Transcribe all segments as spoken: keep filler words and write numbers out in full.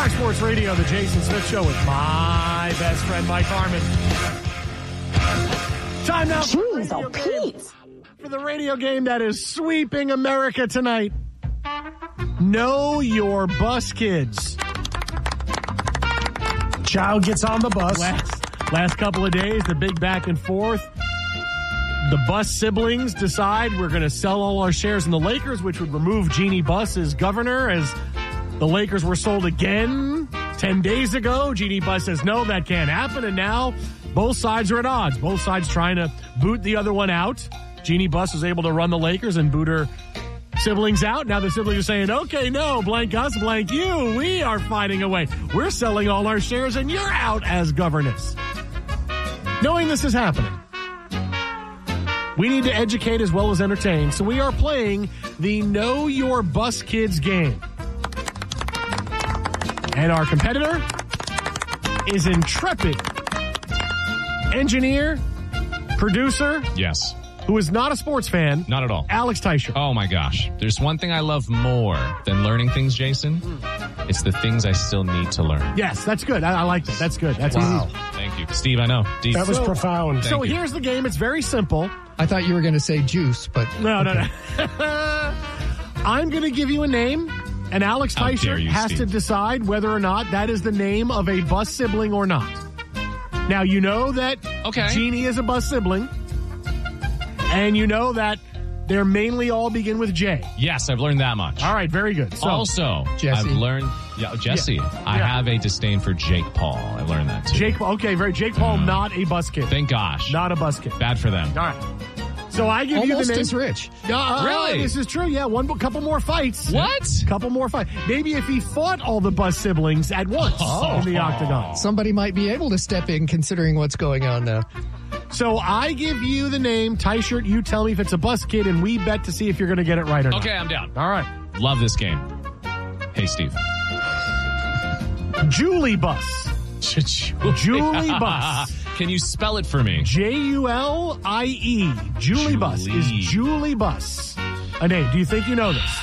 Fox Sports Radio, the Jason Smith Show with my best friend, Mike Harmon. Time now for, Jeez, the oh, Pete. for the radio game that is sweeping America tonight. Know Your Bus Kids. Child gets on the bus. Last, last couple of days, the big back and forth. The Bus siblings decide we're going to sell all our shares in the Lakers, which would remove Jeannie Buss as governor, as the Lakers were sold again ten days ago. Jeannie Buss says, no, that can't happen. And now both sides are at odds. Both sides trying to boot the other one out. Jeannie Buss was able to run the Lakers and boot her siblings out. Now the siblings are saying, okay, no, blank us, blank you. We are fighting away. We're selling all our shares and you're out as governess. Knowing this is happening, we need to educate as well as entertain. So we are playing the Know Your Bus Kids game. And our competitor is intrepid engineer, producer, Yes. who is not a sports fan, Not at all. Alex Teicher. Oh, my gosh. There's one thing I love more than learning things, Jason. It's the things I still need to learn. Yes, that's good. I, I like that. That's good. That's Wow. easy. Thank you. Steve, I know. Deep. That was So- profound. Thank So you. here's the game. It's very simple. I thought you were going to say juice, but No, no, no. I'm going to give you a name, and Alex How dare Teicher you, has Steve. to decide whether or not that is the name of a Bus sibling or not. Now, you know that Okay. Jeannie is a Bus sibling, and you know that they're mainly all begin with J. Yes, I've learned that much. All right, very good. So, also, Jesse. I've learned, yeah, Jesse, I Yeah. have a disdain for Jake Paul. I learned that too. Jake, okay, very Jake Paul, Uh, not a Bus kid. Thank gosh. Not a Bus kid. Bad for them. All right. So I give almost you the name. as rich. Uh, uh, Really? This is true. Yeah, one couple more fights. What? Couple more fights. Maybe if he fought all the Bus siblings at once Oh. in the octagon. Somebody might be able to step in considering what's going on now. So I give you the name, Teichert. You tell me if it's a Bus kid, and we bet to see if you're going to get it right or not. Okay, I'm down. All right. Love this game. Hey, Steve. Julie Buss. Julie Buss. Can you spell it for me? J U L I E. Julie Buss. Is Julie. Julie Buss a name? Do you think you know this?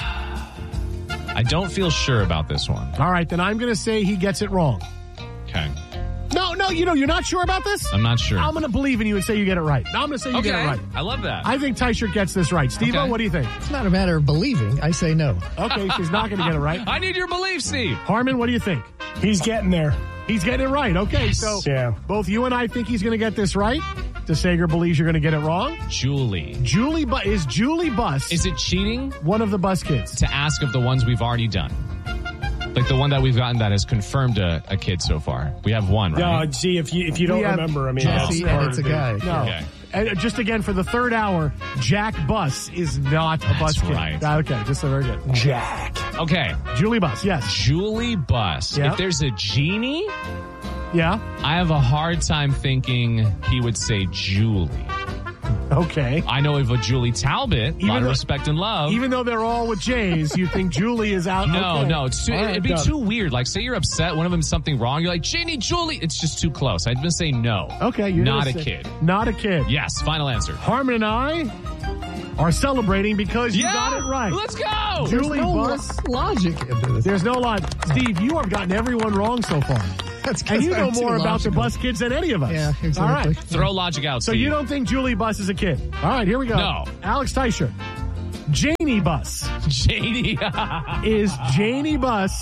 I don't feel sure about this one. All right, then I'm going to say he gets it wrong. Okay. No, no, you know, you're not sure about this? I'm not sure. I'm going to believe in you and say you get it right. I'm going to say you okay. get it right. I love that. I think Teichert gets this right. Steve-O, Okay. what do you think? It's not a matter of believing. I say no. Okay, she's not going to get it right. I need your belief, Steve. Harmon, what do you think? He's getting there. He's getting it right. Okay, so Yeah. both you and I think he's going to get this right. DeSager believes you're going to get it wrong. Julie. Julie Bu- is Julie Buss Is it cheating one of the Bus kids? to ask of the ones we've already done? Like the one that we've gotten that has confirmed a, a kid so far. We have one, right? Uh, see, if you if you don't We have remember, I mean, Jesse, that's and hard it's a to do. guy. No. Okay. And just again, for the third hour, Jack Buss is not a That's Bus kid. right. Okay, just so very good. Jack. Okay. Julie Buss, yes. Julie Buss. Yeah. If there's a genie, Yeah, I have a hard time thinking he would say Julie. okay. I know of a Julie Talbot, a Even lot of though- respect and love. Even though they're all with J's, you think Julie is out? no, Okay. no, it's too, All right, it'd be done. too weird. Like, say you're upset, one of them's something wrong. You're like, Jeannie, Julie. It's just too close. I'd just say no. Okay, you're not a gonna say- kid. Not a kid. Yes, final answer. Harmon and I are celebrating because you yeah, got it right. Let's go. Julie no lo- Buss. logic into this. There's no lie. Steve, you have gotten everyone wrong so far. That's 'cause And you know I'm too more about the logical. Bus kids than any of us. Yeah, exactly. All right. Throw logic out. So Steve. you don't think Julie Buss is a kid? All right, here we go. No. Alex Teicher. Janie Buss. Janie? Is Janie Buss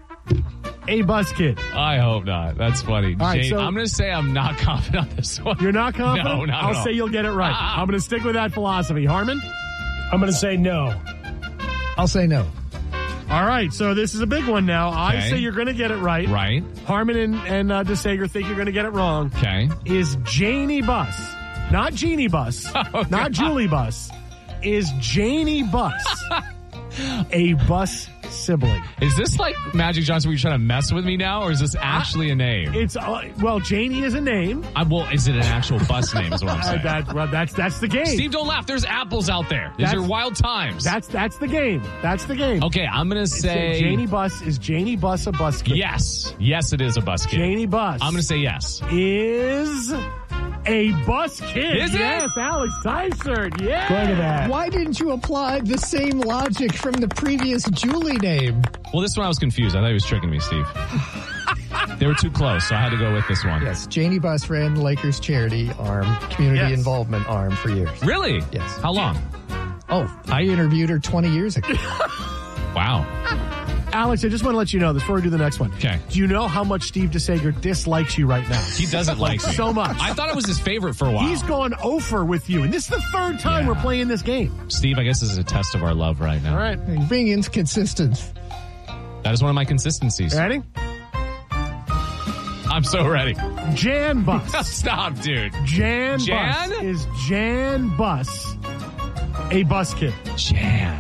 a Bus kid? I hope not. That's funny. All right, Jane, so- I'm going to say I'm not confident on this one. You're not confident? No, not I'll at all. say you'll get it right. Ah. I'm going to stick with that philosophy. Harmon? I'm going to say no. I'll say no. All right, so this is a big one now. I Okay. say you're going to get it right. Right. Harmon and, and uh, DeSager think you're going to get it wrong. Okay. Is Janie Buss, not Jeannie Buss, Oh, not God. Julie Buss, is Janie Buss a Buss sibling? Is this like Magic Johnson where you're trying to mess with me now, or is this actually a name? It's, uh, well, Janie is a name. I, well, is it an actual bus name is what I'm Uh, saying. that, well, that's, that's the game. Steve, don't laugh. There's apples out there. These That's- are wild times. That's, that's the game. That's the game. okay, I'm going to say Janie Buss, is Janie Buss a Bus kid? yes. Yes, it is a bus kid. Janie Buss I'm going to say yes. is A bus kid. Is it? Yes, Alex Tysert. Yeah. Look at that. Why didn't you apply the same logic from the previous Julie name? Well, this one I was confused. I thought he was tricking me, Steve. They were too close, so I had to go with this one. Yes, Janie Buss ran the Lakers charity arm, community Yes. involvement arm for years. Really? Yes. How long? Oh, I interviewed her twenty years ago. Wow. Alex, I just want to let you know this before we do the next one. Okay. Do you know how much Steve DeSager dislikes you right now? He doesn't like me. So much. I thought it was his favorite for a while. He's gone over with you, and this is the third time Yeah. we're playing this game. Steve, I guess this is a test of our love right now. All right. You're being inconsistent. That is one of my consistencies. Ready? I'm so ready. Jan Bus. Stop, dude. Jan, Jan? Bus. Is Jan Bus a bus kid? Jan.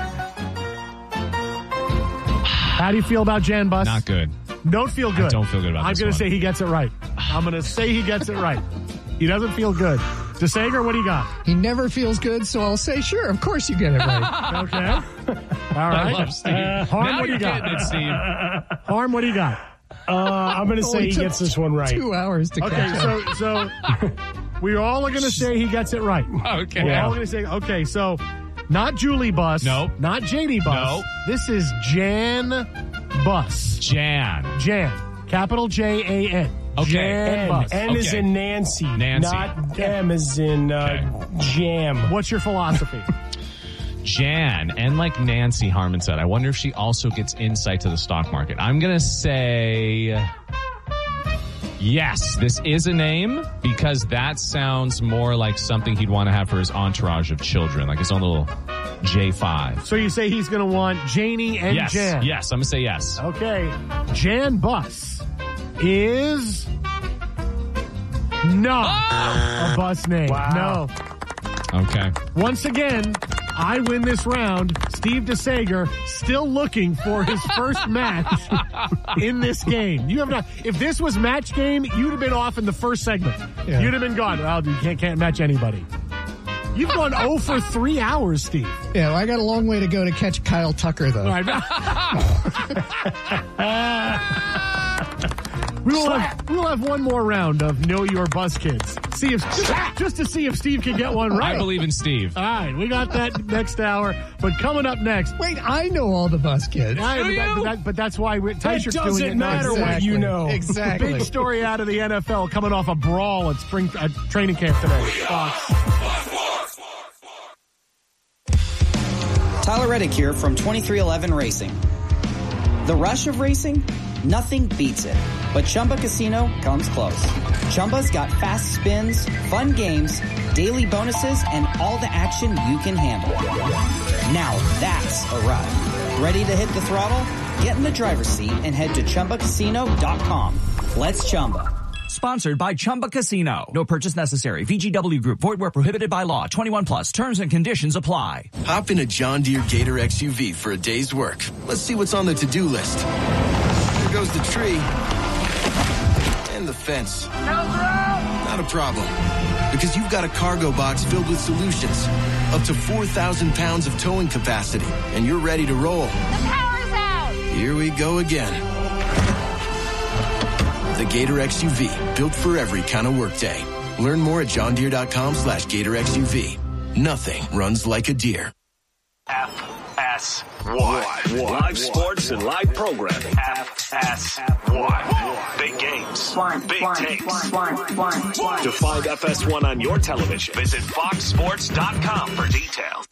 How do you feel about Jan Bus? Not good. Don't feel good. I don't feel good about I'm this going to one. say he gets it right. I'm going to say he gets it right. He doesn't feel good. DeSager, what do you got? He never feels good, so I'll say, sure, of course you get it right. Okay. All right. I love Steve. Harm, now what do you're you got? getting it, Steve. Harm, what do you got? Uh, I'm going to say Only he took gets this one right. Two hours to Okay, catch up. so so we all are going to say he gets it right. Okay. We're Yeah. all going to say, okay, so not Julie Bus. Nope. Not Janie Bus. Nope. This is Jan Bus. Jan. Jan. Capital J A N. Okay. Jan N. Bus. N is Okay. in Nancy. Nancy. Not M as in uh, jam. What's your philosophy? Jan. And like Nancy Harmon said, I wonder if she also gets insight to the stock market. I'm going to say yes, this is a name because that sounds more like something he'd want to have for his entourage of children, like his own little J five. So you say he's going to want Janie and Yes, Jan. yes, I'm going to say yes. Okay. Jan Bus is not Ah! a bus name. Wow. No. Okay. Once again, I win this round. Steve DeSager still looking for his first match in this game. You have not. If this was match game, you'd have been off in the first segment. Yeah. You'd have been gone. Well, you can't, can't match anybody. You've gone oh for three hours, Steve. Yeah, well, I got a long way to go to catch Kyle Tucker, though. All right. we will have we will have one more round of Know Your Bus Kids. See if just, just to see if Steve can get one right. I believe in Steve. All right, we got that next hour. But coming up next, Wait, I know all the bus kids. I- Do but, that, you? but, that, but that's why we, It Tyshert's doing doesn't it now. matter what Exactly. you know. Exactly. Big story out of the N F L coming off a brawl at spring at training camp today. Fox. Tyler Reddick here from twenty-three eleven Racing. The rush of racing? Nothing beats it. But Chumba Casino comes close. Chumba's got fast spins, fun games, daily bonuses, and all the action you can handle. Now that's a ride. Ready to hit the throttle? Get in the driver's seat and head to Chumba Casino dot com. Let's Chumba. Sponsored by Chumba Casino. No purchase necessary. V G W Group. Void where prohibited by law. twenty-one plus. Terms and conditions apply. Hop in a John Deere Gator X U V for a day's work. Let's see what's on the to-do list. Here goes the tree. And the fence. Not a problem. Because you've got a cargo box filled with solutions. Up to four thousand pounds of towing capacity. And you're ready to roll. The power's out! Here we go again. The Gator X U V, built for every kind of workday. Learn more at johndeere.com slash Gator X U V. Nothing runs like a deer. F S one. Live sports and live programming. F S one. Big games. Big takes. To find F S one on your television, visit fox sports dot com for details.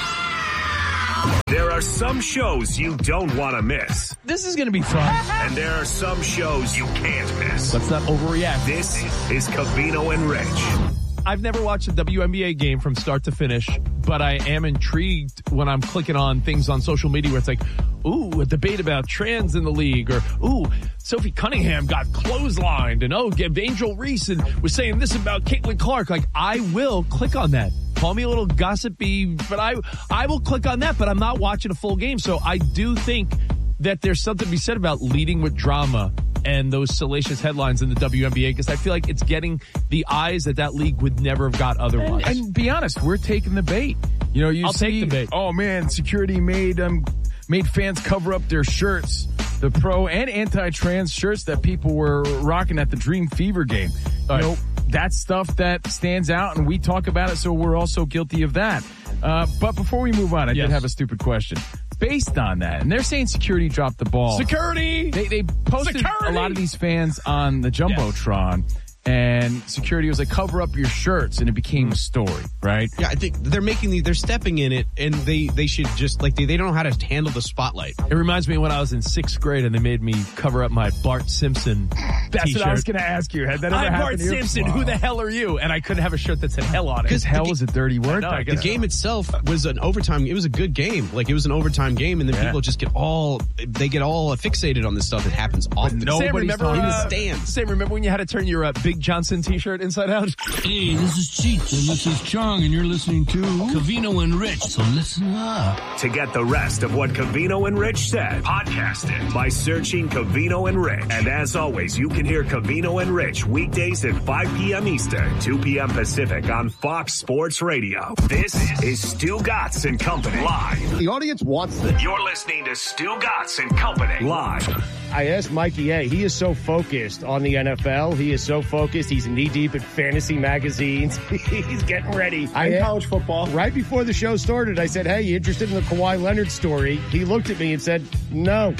There are some shows you don't want to miss. This is going to be fun. And there are some shows you can't miss. Let's not overreact. This is Covino and Rich. I've never watched a W N B A game from start to finish, but I am intrigued when I'm clicking on things on social media where it's like, ooh, a debate about trans in the league, or ooh, Sophie Cunningham got clotheslined, and oh, Angel Reese and was saying this about Caitlin Clark. Like, I will click on that. Call me a little gossipy, but I I will click on that, but I'm not watching a full game. So I do think that there's something to be said about leading with drama and those salacious headlines in the W N B A, because I feel like it's getting the eyes that that league would never have got otherwise. And, and be honest, we're taking the bait. You know, you I'll see, take the bait. Oh man, security made um made fans cover up their shirts, the pro and anti-trans shirts that people were rocking at the Dream Fever game. You Right. know, that's stuff that stands out, and we talk about it, so we're also guilty of that. Uh, but before we move on, I yes. did have a stupid question. Based on that, and they're saying security dropped the ball. Security! They, they posted security! a lot of these fans on the Jumbotron. Yes. And security was like, cover up your shirts, and it became a story, right? Yeah, I think they're making the, they're stepping in it, and they, they should just, like, they, they don't know how to handle the spotlight. It reminds me of when I was in sixth grade and they made me cover up my Bart Simpson That's t-shirt. what I was going to ask you. Had that ever I'm happened Bart to you? Simpson. Wow. Who the hell are you? And I couldn't have a shirt that said hell on it. Because hell is a dirty word. I know, I The game itself was an overtime. It was a good game. Like, it was an overtime game, and then Yeah. people just get all, they get all fixated on this stuff. It happens often. no- Sam, Nobody's remember, talking uh, in the stands. Sam, remember when you had to turn your uh, Big Johnson t-shirt inside out? Hey, this is Cheech, and this is Chong, and you're listening to Covino and Rich, so listen up. To get the rest of what Covino and Rich said, podcast it by searching Covino and Rich. And as always, you can hear Covino and Rich weekdays at five p.m. Eastern, two p.m. Pacific on Fox Sports Radio. This is Stu Gatz and Company live. The audience wants this. You're listening to Stu Gatz and Company live. I asked Mikey A. He is so focused on the N F L. He is so focused. He's knee deep in fantasy magazines. He's getting ready. And I, college football. Right before the show started, I said, hey, you interested in the Kawhi Leonard story? He looked at me and said, no.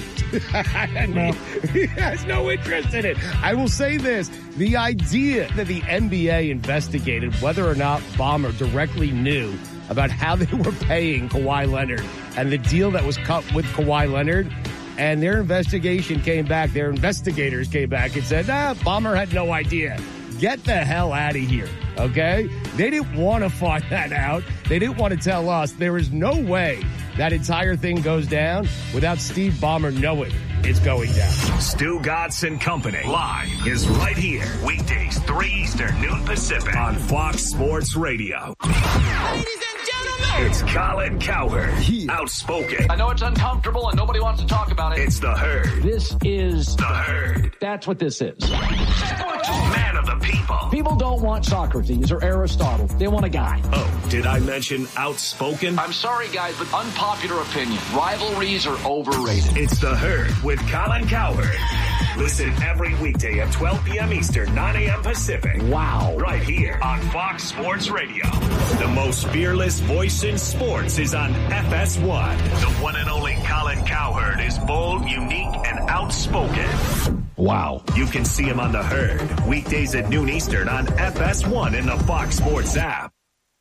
no. He has no interest in it. I will say this. The idea that the N B A investigated whether or not Ballmer directly knew about how they were paying Kawhi Leonard and the deal that was cut with Kawhi Leonard, and their investigation came back, their investigators came back and said, nah, Ballmer had no idea. Get the hell out of here, okay? They didn't want to find that out. They didn't want to tell us. There is no way that entire thing goes down without Steve Ballmer knowing it's going down. Stu Gatz and Company live is right here. Weekdays, three Eastern, noon Pacific on Fox Sports Radio. Ladies and gentlemen, it's Colin Cowherd, outspoken. I know it's uncomfortable and nobody wants to talk about it. It's the Herd. This is the Herd. That's what this is. Man of the people. People don't want Socrates or Aristotle. They want a guy. Oh, did I mention outspoken? I'm sorry, guys, but unpopular opinion. Rivalries are overrated. It's the Herd with Colin Cowherd. Listen every weekday at twelve p.m. Eastern, nine a.m. Pacific. Wow. Right here on Fox Sports Radio. The most fearless voice in sports is on F S one. The one and only Colin Cowherd is bold, unique, and outspoken. Wow. You can see him on the Herd weekdays at noon Eastern on F S one in the Fox Sports app.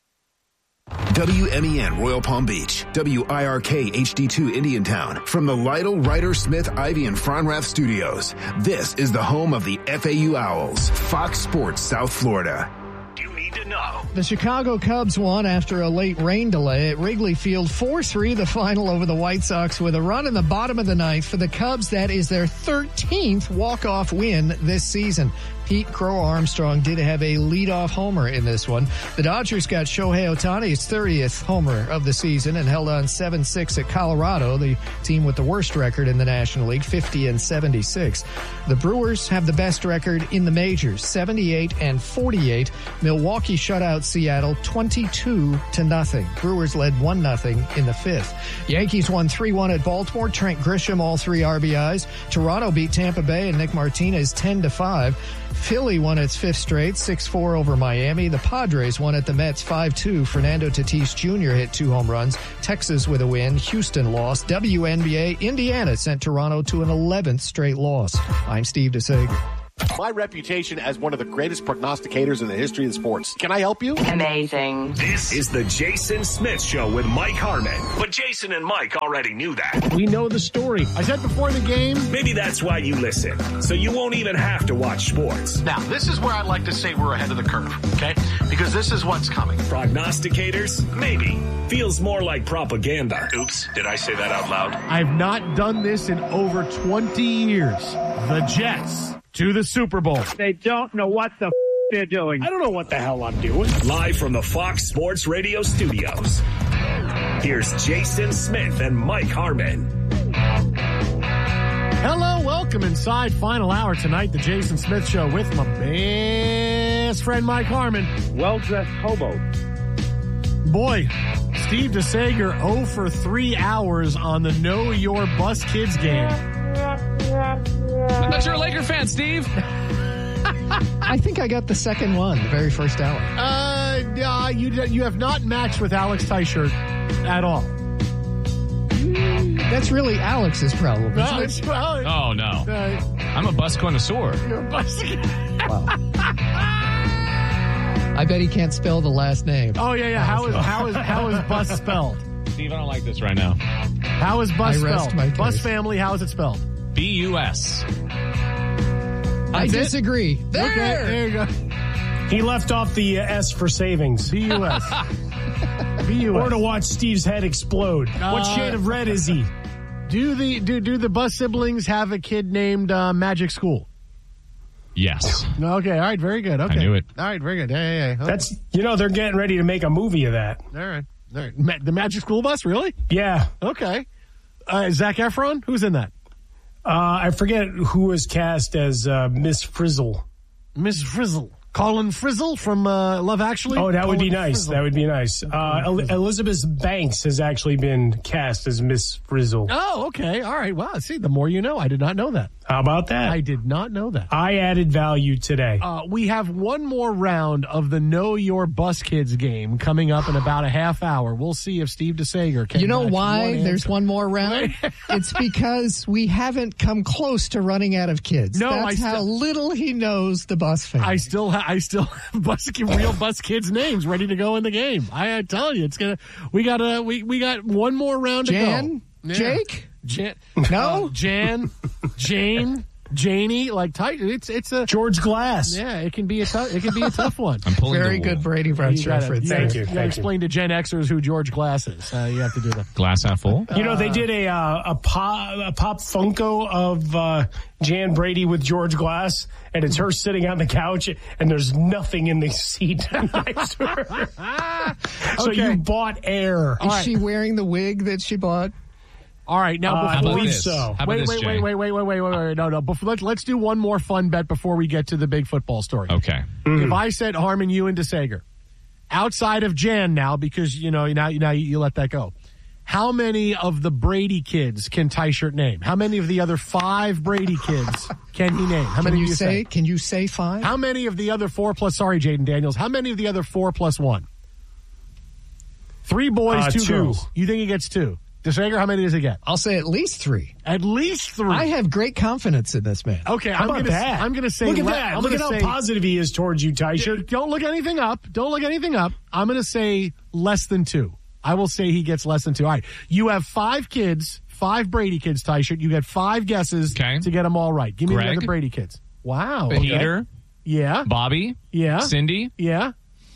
W M E N Royal Palm Beach, W I R K H D two Indiantown. From the Lytle, Ryder, Smith, Ivy, and Fronrath studios, this is the home of the F A U Owls, Fox Sports South Florida. The Chicago Cubs won after a late rain delay at Wrigley Field, four three the final over the White Sox with a run in the bottom of the ninth. For the Cubs, that is their thirteenth walk-off win this season. Pete Crow Armstrong did have a leadoff homer in this one. The Dodgers got Shohei Ohtani's thirtieth homer of the season and held on seven six at Colorado, the team with the worst record in the National League, fifty and seventy-six. The Brewers have the best record in the majors, seventy-eight and forty-eight. Milwaukee shut out Seattle twenty-two to nothing. Brewers led one nothing in the fifth. Yankees won three one at Baltimore. Trent Grisham, all three R B Is. Toronto beat Tampa Bay and Nick Martinez ten to five. Philly won its fifth straight, six four over Miami. The Padres won at the Mets five two. Fernando Tatis Junior hit two home runs. Texas with a win. Houston lost. W N B A, Indiana sent Toronto to an eleventh straight loss. I'm Steve DeSager. My reputation as one of the greatest prognosticators in the history of sports. Can I help you? Amazing. This is the Jason Smith Show with Mike Harmon. But Jason and Mike already knew that. We know the story. I said before the game. Maybe that's why you listen. So you won't even have to watch sports. Now, this is where I like to say we're ahead of the curve, okay? Because this is what's coming. Prognosticators? Maybe. Feels more like propaganda. Oops, did I say that out loud? I've not done this in over twenty years. The Jets to the Super Bowl. They don't know what the f- they're doing. I don't know what the hell I'm doing. Live from the Fox Sports Radio studios. Here's Jason Smith and Mike Harmon. Hello, welcome inside final hour tonight, the Jason Smith Show with my best friend Mike Harmon. Well-dressed hobo. Boy, Steve DeSager oh for three hours on the Know Your Bus Kids game. I thought you were a Laker fan, Steve. I think I got the second one, the very first hour. Uh, uh you you have not matched with Alex Teichert at all. That's really Alex's problem. No, isn't it's, it? well, Oh, no. uh, I'm a bus connoisseur. you're a bus- I bet he can't spell the last name. oh yeah, yeah. How is how is how is bus spelled? Steve, I don't like this right now. How is bus I rest spelled? my Bus case. family. How is it spelled? B U S. I That's it? disagree. There. Okay, there you go. He left off the uh, S for savings. B U S. B U S. Or to watch Steve's head explode. Uh, what shade of red is he? Do the do do the Bus siblings have a kid named uh, Magic School? Yes. Okay, all right, very good. Okay, I knew it. All right, very good. Yeah, yeah, yeah. Okay. That's you know they're getting ready to make a movie of that. all right. All right. Ma- the Magic School Bus, really? Yeah, Okay. Uh, Zac Efron, who's in that? uh, I forget who was cast as uh, Miss Frizzle. Miss Frizzle, Colin Frizzle from uh, Love Actually. Oh, that would be Colin nice. Frizzle. That would be nice. Uh, El- Elizabeth Banks has actually been cast as Miss Frizzle. Oh, okay. All right. Wow. See, the more you know. I did not know that. How about that? I did not know that. I added value today. Uh, we have one more round of the Know Your Bus Kids game coming up in about a half hour. We'll see if Steve DeSager can. You know match why one there's answer. one more round? It's because we haven't come close to running out of kids. No, That's I how still- little he knows the bus family. I still, ha- I still have bus, real bus kids' names ready to go in the game. I, I tell you, it's gonna. We got a. We we got one more round Jan? to go. Jake? Jan? No? uh, Jan, Jane, Janie. Like tight. It's it's a George Glass. Yeah, it can be a tough. It can be a tough one. I'm pulling Very the good Brady You Bunch gotta- reference. gotta- Thank you, You got to thank you. explain to Gen Xers who George Glass is. Uh, you have to do that. glass half full. You know, they did a uh, a pop a pop Funko of uh, Jan Brady with George Glass, and it's her sitting on the couch, and there's nothing in the seat next to her. So Okay. you bought air. Is right. she wearing the wig that she bought? All right, now Uh, I before about believe this? so. How about wait, this, wait, Jay? wait, wait, wait, wait, wait, wait, wait, no, no. Before, let's let's do one more fun bet before we get to the big football story. Okay. If I said Harmon, you and DeSager, outside of Jan now, because you know now now you, you let that go. How many of the Brady kids can Teichert name? How many of the other five Brady kids can he name? How Can many you do you say? Can you say five? How many of the other four plus? Sorry, Jaden Daniels. How many of the other four plus one? Three boys, Uh, two, two. girls. You think he gets two? DeSager, how many does he get? I'll say at least three. At least three. I have great confidence in this man. Okay, How I'm about gonna, that? I'm going to say. Look at le- that. I'm Look at gonna how say, positive he is towards you, Teichert. Don't look anything up. Don't look anything up. I'm going to say less than two. I will say he gets less than two. All right. You have five kids, five Brady kids, Teichert. You get five guesses Okay. to get them all right. Give me Greg? the other Brady kids. Wow. okay. Peter, Yeah. Bobby, Yeah. Cindy. Yeah.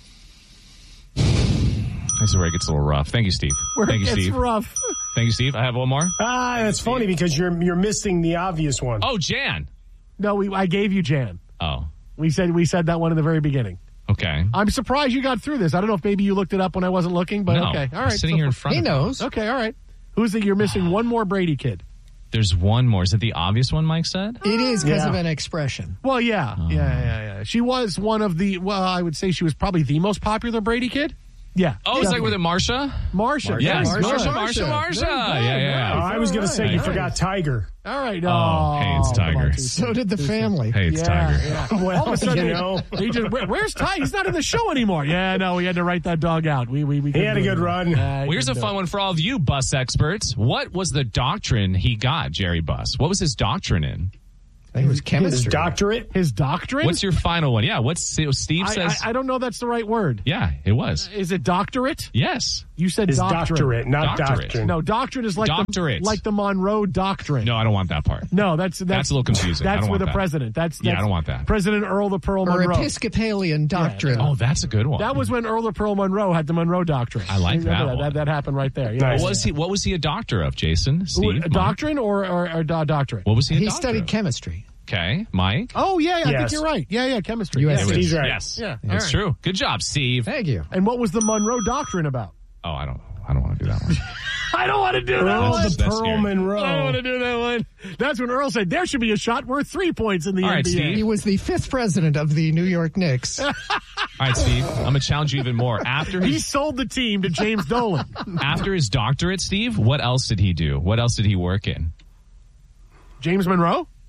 This is where it gets a little rough. Thank you, Steve. Where Thank it you, gets Steve. rough. Thank you, Steve. I have one more. Ah, that's funny because you're you're missing the obvious one. Oh, Jan. No, we, I gave you Jan. Oh, We said we said that one in the very beginning. okay. I'm surprised you got through this. I don't know if maybe you looked it up when I wasn't looking, but No, okay. All I'm right. sitting here in front He of you. knows. Okay, all right. Who's the, you're missing one more Brady kid. There's one more. Is it the obvious one Mike said? It is because Yeah. of an expression. Well, yeah, yeah, yeah, yeah. She was one of the. Well, I would say she was probably the most popular Brady kid. Yeah. Oh, it's like with it Marsha? Marsha. Yes, yeah, Marsha, Marsha, Marsha, Marsha. Very good, Yeah, yeah. Oh, nice, I was going to all say right, you nice. forgot Tiger. All right. Oh, hey, it's come on, Tiger. too soon. So did the family. Hey, it's yeah, Tiger. Yeah. Well, All of a sudden, you know. he just, where, where's Tiger? He's not in the show anymore. Yeah, no, we had to write that dog out. We we we. He had a couldn't good do it. run. Yeah, Well, here's a couldn't fun do it. one for all of you bus experts. What was the doctrine he got, Jerry Buss? What was his doctrine in? I think it was His chemistry. doctorate. His doctrine. What's your final one? Yeah, what's Steve I, says? I, I don't know. That's the right word. yeah, it was. Is it doctorate? Yes. You said His doctrine. doctorate, not Doctorate. doctrine. No, doctrine is like Doctorate. the like the Monroe Doctrine. No, I don't want that part. No, that's that's, That's a little confusing. I That's don't for want the that. president. That's, that's Yeah, I don't want that. President Earl the Pearl or Monroe. Episcopalian doctrine. Oh, that's a good one. That was when Earl the Pearl Monroe had the Monroe Doctrine. I like Remember that that. one. That, that happened right there. Yeah. What was he? What was he a doctor of, Jason? Who- Steve? a Mike? doctrine or or, or do- doctorate? What was he? A He doctor studied of? chemistry. Okay, Mike. Oh yeah, yeah I think Yes. you're right. Yeah, yeah, chemistry. U S Yeah. C. He's right. Yes. Yeah, That's all right. true. Good job, Steve. Thank you. And what was the Monroe Doctrine about? Oh, I don't. I don't want to do that one. I don't want to do that Earl one. the that's Pearl scary. Monroe. I don't want to do that one. That's when Earl said there should be a shot worth three points in the All N right, B A. Steve. He was the fifth president of the New York Knicks. All right, Steve. I'm gonna challenge you even more. After He his sold the team to James Dolan. after his doctorate, Steve, what else did he do? What else did he work in? James Monroe?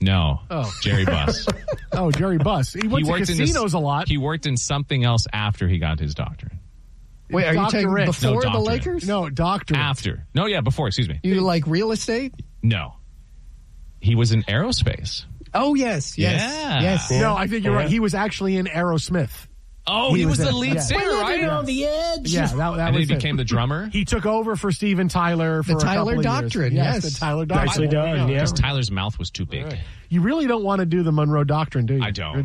No. Oh. Jerry Buss. Oh, Jerry Buss. He went he to worked casinos in this, a lot. He worked in something else after he got his doctorate. Wait, are you Doctor taking Rick. before No, the doctorate. Lakers? No, doctor. After. No, yeah, before, excuse me. You like real estate? No. He was in aerospace. Oh, yes, yes, Yeah. yes. No, I think you're right. He was actually in Aerosmith. Oh, he, He was, was the in- lead yeah. singer, We're right? living on the edge. Yeah, that, that And was he it. became the drummer? He took over for Steven Tyler for The a Tyler couple of Doctrine, years. yes. the Tyler Doctrine. Nicely done, yeah. Because Tyler's mouth was too big. You really don't want to do the Monroe Doctrine, do you? I don't.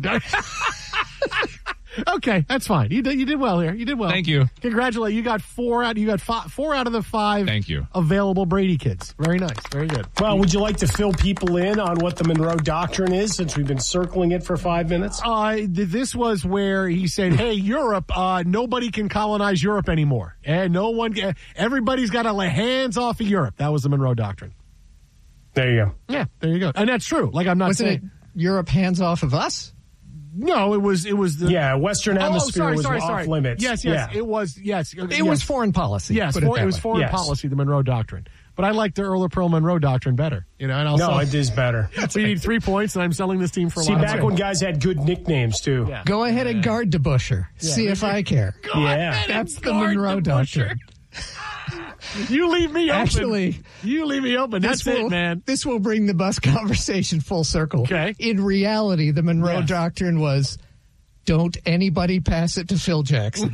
Okay, that's fine. You did, you did well here. You did well. Thank you. Congratulate you. Got four out. You got five, four out of the five. Thank you. Available Brady kids. Very nice. Very good. Well, would you like to fill people in on what the Monroe Doctrine is, since we've been circling it for five minutes? Uh, th- this was where he said, "Hey, Europe, uh, nobody can colonize Europe anymore, and no one, can, everybody's got to lay hands off of Europe." That was the Monroe Doctrine. There you go. Yeah, there you go, and that's true. Like I'm not Wasn't saying it Europe hands off of us? no, it was it was the Yeah, Western Oh, Hemisphere sorry, was sorry, off sorry. limits. Yes, yes, Yeah. it was. Yes, It was foreign policy. Yes, put it, for, that it was way. foreign Yes. policy, the Monroe Doctrine. But I like the Earl of Pearl Monroe Doctrine better. You know, and also No, it is better. we need three points, and I'm selling this team for a See, lot back of when guys had good nicknames, too. Yeah. Go ahead and guard the Busher. See if I care. Yeah. That's the guard Monroe the Doctrine. You leave me open. Actually, you leave me open. That's this will, it, man. This will bring the bus conversation full circle. Okay. In reality, the Monroe Yes. Doctrine was, don't anybody pass it to Phil Jackson.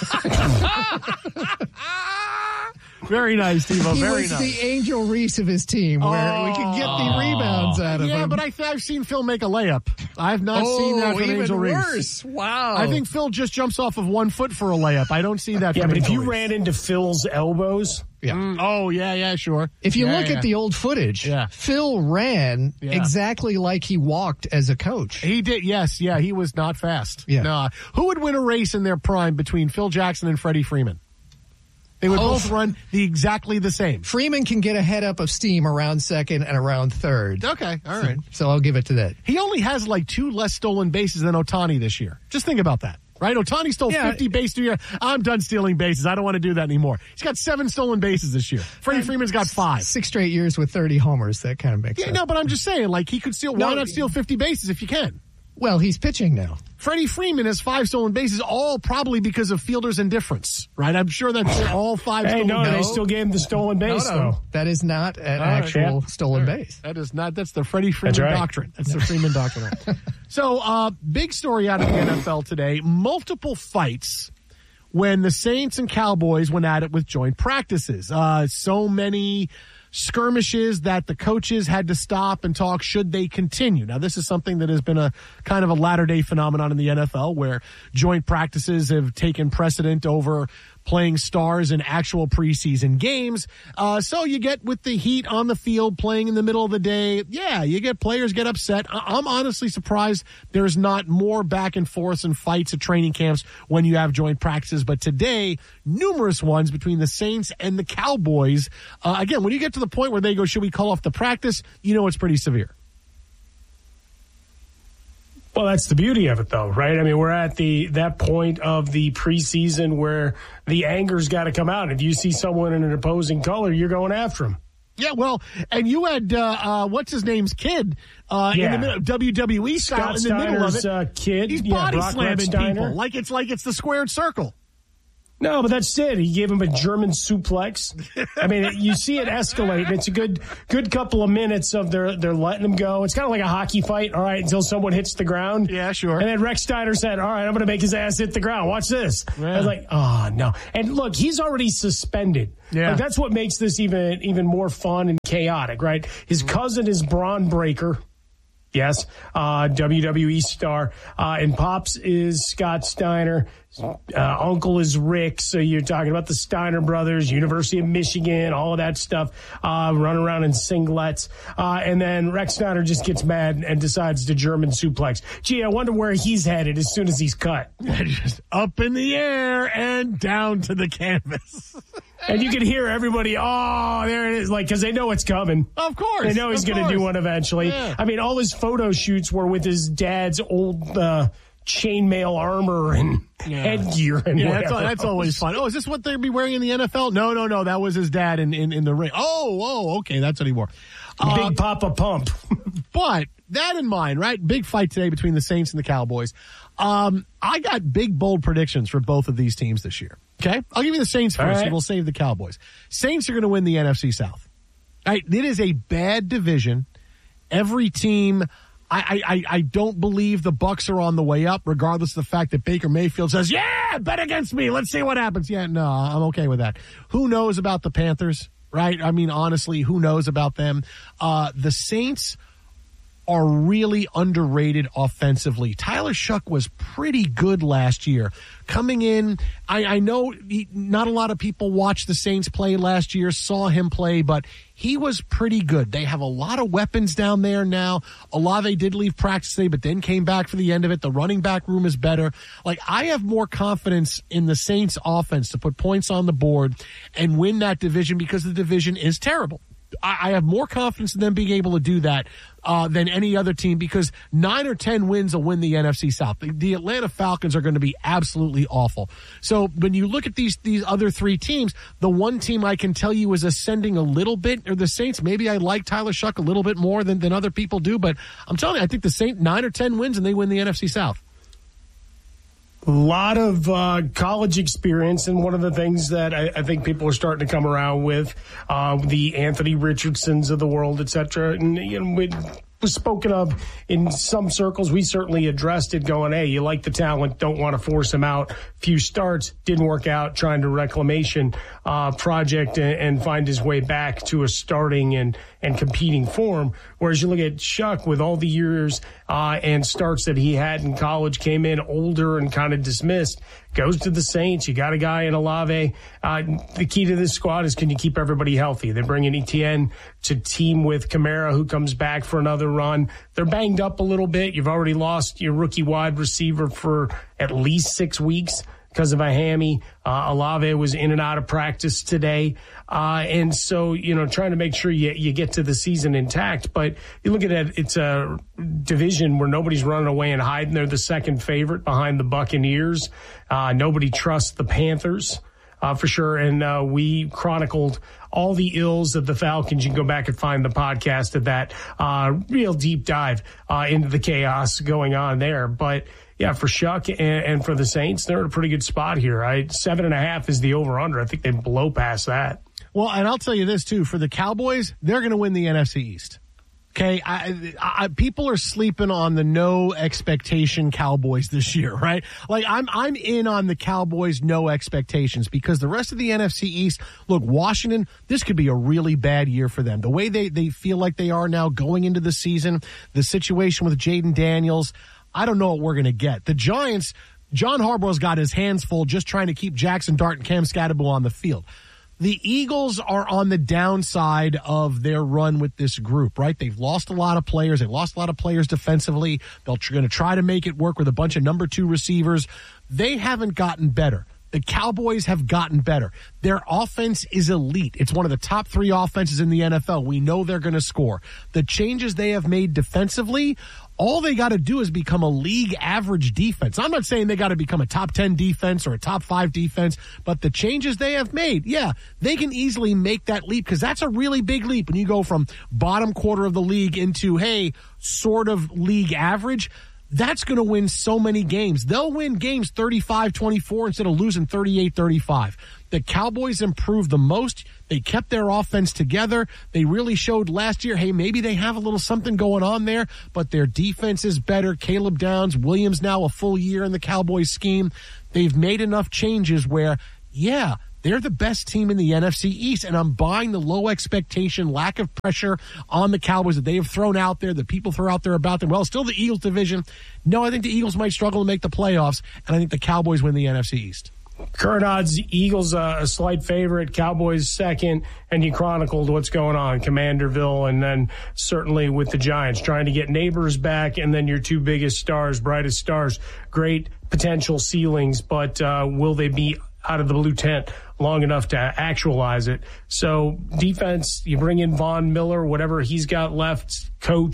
Very nice, Steve. He Very was nice. the Angel Reese of his team, where we could get the rebounds out of yeah, him. but I, I've seen Phil make a layup. I've not oh, seen that from even Angel Reese. worse. Wow. I think Phil just jumps off of one foot for a layup. I don't see that Yeah, from but if Angel you Reese. ran into Phil's elbows, Yeah. Mm, oh, yeah, yeah, sure. If you Yeah, look yeah. at the old footage, Yeah. Phil ran Yeah. exactly like he walked as a coach. He did, yes, yeah, he was not fast. Yeah. No. Who would win a race in their prime between Phil Jackson and Freddie Freeman? They would Oh, both run the exactly the same. Freeman can get a head up of steam around second and around third. Okay, all right. So I'll give it to that. He only has like two less stolen bases than Ohtani this year. Just think about that. Right? Ohtani stole Yeah. fifty bases a year. I'm done stealing bases. I don't want to do that anymore. He's got seven stolen bases this year. Freddie Freeman's got five. Six straight years with thirty homers. That kind of makes Yeah, sense. no, but I'm just saying, like, he could steal. Why No. not steal fifty bases if you can? Well, he's pitching now. Freddie Freeman has five stolen bases, all probably because of fielder's indifference, right? I'm sure that's all five hey, stolen no, bases. they still gave him the stolen base, no, no, though. that is not an All right. actual Yeah. stolen All right. base. That is not, that's the Freddie Freeman right. doctrine. That's the Freeman doctrine. So, uh, big story out of the N F L today. Multiple fights when the Saints and Cowboys went at it with joint practices. Uh, so many skirmishes that the coaches had to stop and talk, should they continue? Now, this is something that has been a kind of a latter-day phenomenon in the N F L where joint practices have taken precedent over playing stars in actual preseason games. Uh, so you get with the Heat on the field playing in the middle of the day. Yeah, you get players get upset. I- I'm honestly surprised there's not more back and forths and fights at training camps when you have joint practices. But today, numerous ones between the Saints and the Cowboys. Uh, again, when you get to the point where they go, should we call off the practice? You know it's pretty severe. Well, that's the beauty of it, though, right? I mean, we're at the that point of the preseason where the anger's got to come out. If you see someone in an opposing color, you're going after him. Yeah, well, and you had, uh, uh, what's his name's kid, uh, Yeah. in the middle, W W E style, Scott in the middle of Steiner's, it. uh, kid. He's Yeah, body Brock slamming Steiner. people like it's like it's the squared circle. No, but that's it. He gave him a German suplex. I mean, you see it escalate, and it's a good good couple of minutes of they're they're letting him go. It's kind of like a hockey fight, all right, until someone hits the ground. Yeah, sure. And then Rex Steiner said, all right, I'm going to make his ass hit the ground. Watch this. Yeah. I was like, oh, no. And look, he's already suspended. Yeah. Like, that's what makes this even even more fun and chaotic, right? His cousin is Braun Breaker. Yes, uh, W W E star. Uh, and Pops is Scott Steiner. Uh, Uncle is Rick. So you're talking about the Steiner brothers, University of Michigan, all of that stuff, uh, run around in singlets. Uh, and then Rex Steiner just gets mad and decides to German suplex. Gee, I wonder where he's headed as soon as he's cut. Just up in the air and down to the canvas. And you can hear everybody, oh, there it is, like, because they know it's coming. Of course. They know he's of going to do course. one eventually. Yeah. I mean, all his photo shoots were with his dad's old uh, chainmail armor and Yeah. headgear and Yeah, that's, whatever. that's always fun. Oh, is this what they'd be wearing in the N F L? No, no, no. That was his dad in, in, in the ring. Oh, oh, okay. That's what he wore. Uh, Big Papa Pump. But that in mind, right? Big fight today between the Saints and the Cowboys. Um, I got big, bold predictions for both of these teams this year. Okay? I'll give you the Saints first, right, and we'll save the Cowboys. Saints are going to win the N F C South. Right? It is a bad division. Every team, I, I, I don't believe the Bucs are on the way up, regardless of the fact that Baker Mayfield says, yeah, bet against me. Let's see what happens. Yeah, no, I'm okay with that. Who knows about the Panthers, right? I mean, honestly, who knows about them? Uh, the Saints are really underrated offensively. Tyler Shuck was pretty good last year. Coming in, I, I know he, not a lot of people watched the Saints play last year, saw him play, but he was pretty good. They have a lot of weapons down there now. Olave did leave practice today, but then came back for the end of it. The running back room is better. Like, I have more confidence in the Saints offense to put points on the board and win that division because the division is terrible. I have more confidence in them being able to do that uh, than any other team because nine or ten wins will win the N F C South. The, the Atlanta Falcons are going to be absolutely awful. So when you look at these these other three teams, the one team I can tell you is ascending a little bit are the Saints. Maybe I like Tyler Shuck a little bit more than, than other people do, but I'm telling you, I think the Saints, nine or ten wins and they win the N F C South. A lot of uh, college experience, and one of the things that I, I think people are starting to come around with, uh, the Anthony Richardsons of the world, et cetera. And, you know, it was spoken of in some circles. We certainly addressed it going, hey, you like the talent, don't want to force him out. Few starts, didn't work out, trying to reclamation uh, project and, and find his way back to a starting and, and competing form. Whereas you look at Shuck with all the years uh, and starts that he had in college, came in older and kind of dismissed, goes to the Saints. You got a guy in Olave. Uh, the key to this squad is, can you keep everybody healthy? They bring in Etienne to team with Kamara, who comes back for another run. They're banged up a little bit. You've already lost your rookie wide receiver for at least six weeks because of a hammy. Uh, Olave was in and out of practice today. Uh, and so, you know, trying to make sure you, you get to the season intact. But you look at it, it's a division where nobody's running away and hiding. They're the second favorite behind the Buccaneers. Uh, nobody trusts the Panthers. Uh, for sure. And uh, we chronicled all the ills of the Falcons. You can go back and find the podcast of that uh, real deep dive uh, into the chaos going on there. But, yeah, for Shuck and, and for the Saints, they're in a pretty good spot here. I, seven and a half is the over-under. I think they blow past that. Well, and I'll tell you this, too. For the Cowboys, they're going to win the N F C East. Okay, I, I, people are sleeping on the no expectation Cowboys this year, right? Like, I'm I'm in on the Cowboys no expectations because the rest of the N F C East, look, Washington, this could be a really bad year for them. The way they, they feel like they are now going into the season, the situation with Jaden Daniels, I don't know what we're going to get. The Giants, John Harbaugh's got his hands full just trying to keep Jackson Dart and Cam Scatterbo on the field. The Eagles are on the downside of their run with this group, right? They've lost a lot of players. They've lost a lot of players defensively. They're going to try to make it work with a bunch of number two receivers. They haven't gotten better. The Cowboys have gotten better. Their offense is elite. It's one of the top three offenses in the N F L. We know they're going to score. The changes they have made defensively, all they got to do is become a league average defense. I'm not saying they got to become a top ten defense or a top five defense, but the changes they have made, yeah, they can easily make that leap because that's a really big leap when you go from bottom quarter of the league into, hey, sort of league average. That's going to win so many games. They'll win games thirty-five twenty-four instead of losing thirty-eight thirty-five. The Cowboys improved the most. They kept their offense together. They really showed last year, hey, maybe they have a little something going on there, but their defense is better. Caleb Downs, Williams now a full year in the Cowboys scheme. They've made enough changes where, yeah, they're the best team in the N F C East, and I'm buying the low expectation, lack of pressure on the Cowboys that they have thrown out there, that people throw out there about them. Well, still the Eagles division. No, I think the Eagles might struggle to make the playoffs, and I think the Cowboys win the N F C East. Current odds, Eagles uh, a slight favorite, Cowboys second, and you chronicled what's going on, Commanderville, and then certainly with the Giants, trying to get Neighbors back, and then your two biggest stars, brightest stars, great potential ceilings, but uh, will they be out of the blue tent long enough to actualize it? So defense, you bring in Von Miller, whatever he's got left, coach,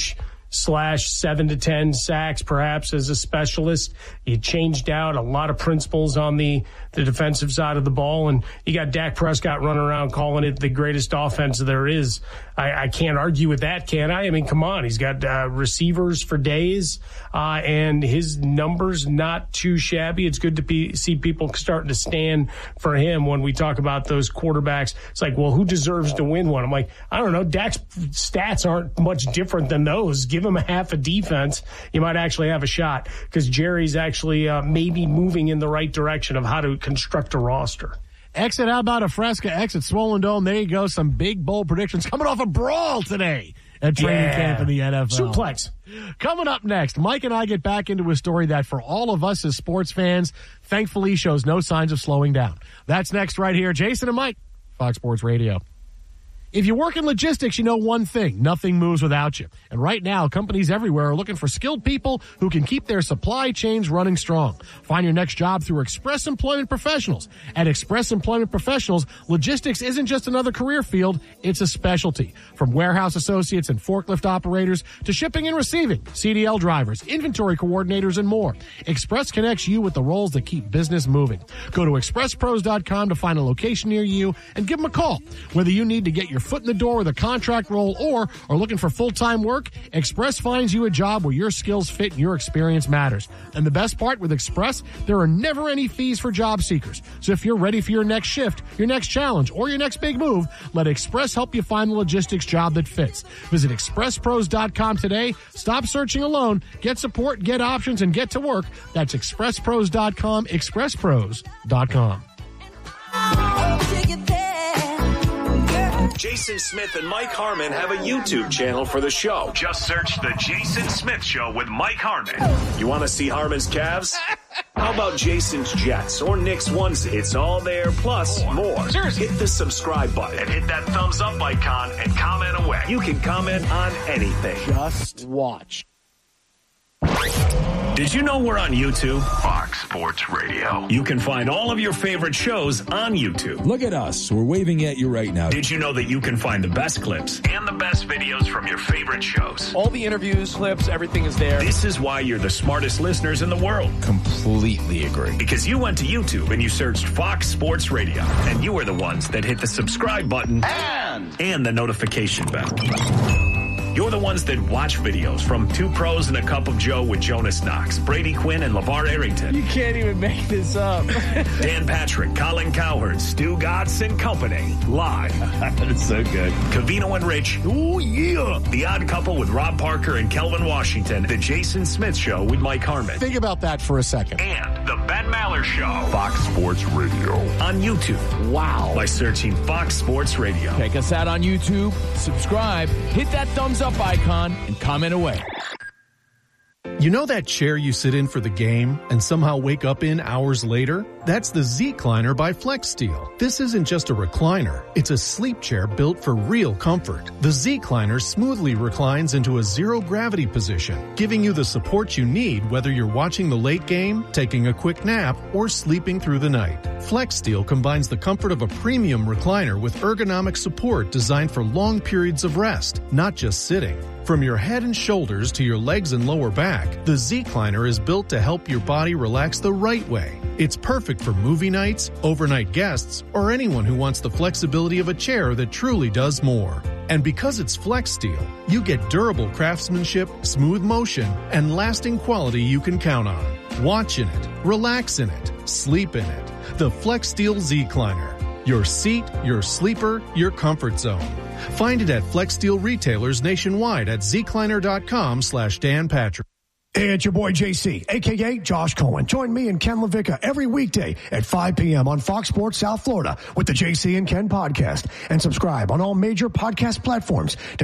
slash seven to ten sacks, perhaps as a specialist. You changed out a lot of principles on the, the defensive side of the ball, and you got Dak Prescott running around calling it the greatest offense there is. I, I can't argue with that, can I? I mean, come on. He's got uh, receivers for days, uh, and his numbers not too shabby. It's good to be, see people starting to stand for him when we talk about those quarterbacks. It's like, well, who deserves to win one? I'm like, I don't know. Dak's stats aren't much different than those. Give him a half a defense. You might actually have a shot because Jerry's actually uh, maybe moving in the right direction of how to construct a roster. Exit, how about a Fresca? Exit Swollen Dome. There you go. Some big, bold predictions coming off a brawl today at training yeah. camp in the N F L. Suplex. Coming up next, Mike and I get back into a story that for all of us as sports fans, thankfully shows no signs of slowing down. That's next right here. Jason and Mike, Fox Sports Radio. If you work in logistics, you know one thing. Nothing moves without you. And right now, companies everywhere are looking for skilled people who can keep their supply chains running strong. Find your next job through Express Employment Professionals. At Express Employment Professionals, logistics isn't just another career field, it's a specialty. From warehouse associates and forklift operators to shipping and receiving, C D L drivers, inventory coordinators, and more. Express connects you with the roles that keep business moving. Go to express pros dot com to find a location near you and give them a call. Whether you need to get your foot in the door with a contract role or are looking for full-time work, Express finds you a job where your skills fit and your experience matters. And the best part with Express, there are never any fees for job seekers. So if you're ready for your next shift, your next challenge, or your next big move, let Express help you find the logistics job that fits. Visit express pros dot com today. Stop searching alone. Get support, get options, and get to work. That's express pros dot com, express pros dot com. Jason Smith and Mike Harmon have a YouTube channel for the show. Just search The Jason Smith Show with Mike Harmon. You want to see Harmon's calves? How about Jason's Jets or Nick's onesie? It's all there, plus more. Seriously. Hit the subscribe button and hit that thumbs up icon and comment away. You can comment on anything. Just watch. Did you know we're on YouTube? Fox Sports Radio. You can find all of your favorite shows on YouTube. Look at us. We're waving at you right now. Did you know that you can find the best clips and the best videos from your favorite shows? All the interviews, clips, everything is there. This is why you're the smartest listeners in the world. Completely agree. Because you went to YouTube and you searched Fox Sports Radio, and you were the ones that hit the subscribe button and, and the notification bell. You're the ones that watch videos from Two Pros and a Cup of Joe with Jonas Knox, Brady Quinn, and LeVar Arrington. You can't even make this up. Dan Patrick, Colin Cowherd, Stu Gatz and Company. Live. That's so good. Covino and Rich. Oh, yeah. The Odd Couple with Rob Parker and Kelvin Washington. The Jason Smith Show with Mike Harmon. Think about that for a second. And The Ben Maller Show. Fox Sports Radio. On YouTube. Wow. By searching Fox Sports Radio. Check us out on YouTube. Subscribe. Hit that thumbs up icon and comment away. You know that chair you sit in for the game and somehow wake up in hours later? That's the Z-Cliner by FlexSteel. This isn't just a recliner. It's a sleep chair built for real comfort. The Z-Cliner smoothly reclines into a zero-gravity position, giving you the support you need whether you're watching the late game, taking a quick nap, or sleeping through the night. FlexSteel combines the comfort of a premium recliner with ergonomic support designed for long periods of rest, not just sitting. From your head and shoulders to your legs and lower back, the Z-Cliner is built to help your body relax the right way. It's perfect for movie nights, overnight guests, or anyone who wants the flexibility of a chair that truly does more. And because it's FlexSteel, you get durable craftsmanship, smooth motion, and lasting quality you can count on. Watch in it, relax in it, sleep in it. The FlexSteel Z-Cliner. Your seat, your sleeper, your comfort zone. Find it at FlexSteel retailers nationwide at zcliner.com slash Dan Patrick. Hey, it's your boy J C, a k a. Josh Cohen. Join me and Ken LaVicka every weekday at five p.m. on Fox Sports South Florida with the J C and Ken podcast. And subscribe on all major podcast platforms to